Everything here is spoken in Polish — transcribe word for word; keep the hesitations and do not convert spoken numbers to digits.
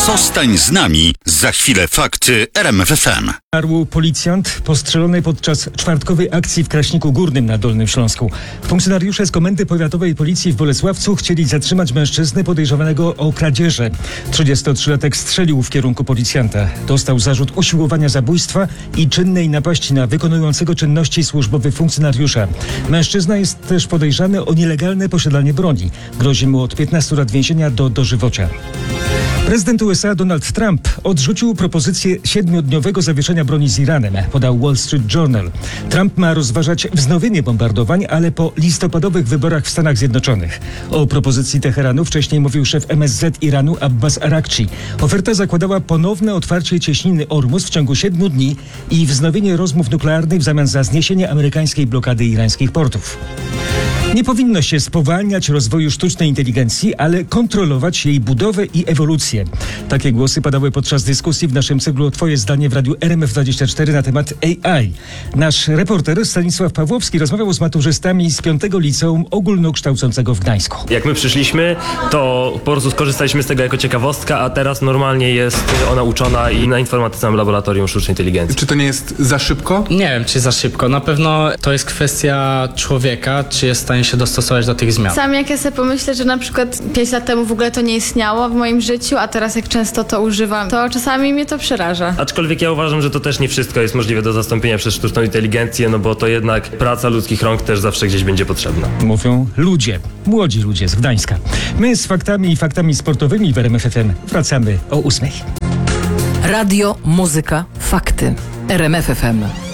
Zostań z nami, za chwilę fakty R M F F M. Zmarł policjant postrzelony podczas czwartkowej akcji w Kraśniku Górnym na Dolnym Śląsku. Funkcjonariusze z Komendy Powiatowej Policji w Bolesławcu chcieli zatrzymać mężczyznę podejrzanego o kradzieże. trzydziestotrzylatek strzelił w kierunku policjanta. Dostał zarzut usiłowania zabójstwa i czynnej napaści na wykonującego czynności służbowe funkcjonariusza. Mężczyzna jest też podejrzany o nielegalne posiadanie broni. Grozi mu od piętnastu lat więzienia do dożywocia. Prezydent U S A Donald Trump odrzucił propozycję siedmiodniowego zawieszenia broni z Iranem, podał Wall Street Journal. Trump ma rozważać wznowienie bombardowań, ale po listopadowych wyborach w Stanach Zjednoczonych. O propozycji Teheranu wcześniej mówił szef M S Z Iranu Abbas Araghchi. Oferta zakładała ponowne otwarcie cieśniny Ormus w ciągu siedmiu dni i wznowienie rozmów nuklearnych w zamian za zniesienie amerykańskiej blokady irańskich portów. Nie powinno się spowalniać rozwoju sztucznej inteligencji, ale kontrolować jej budowę i ewolucję. Takie głosy padały podczas dyskusji w naszym cyklu Twoje zdanie w Radiu R M F dwadzieścia cztery na temat A I. Nasz reporter Stanisław Pawłowski rozmawiał z maturzystami z piątego Liceum Ogólnokształcącego w Gdańsku. Jak my przyszliśmy, to po prostu skorzystaliśmy z tego jako ciekawostka, a teraz normalnie jest ona uczona i na informatycznym laboratorium sztucznej inteligencji. Czy to nie jest za szybko? Nie wiem, czy za szybko. Na pewno to jest kwestia człowieka, czy jest w stanie się dostosować do tych zmian. Sam jak ja sobie pomyślę, że na przykład pięć lat temu w ogóle to nie istniało w moim życiu, a teraz jak często to używam, to czasami mnie to przeraża. Aczkolwiek ja uważam, że to też nie wszystko jest możliwe do zastąpienia przez sztuczną inteligencję, no bo to jednak praca ludzkich rąk też zawsze gdzieś będzie potrzebna. Mówią ludzie, młodzi ludzie z Gdańska. My z faktami i faktami sportowymi w R M F F M wracamy o ósmej. Radio, muzyka, fakty. R M F F M.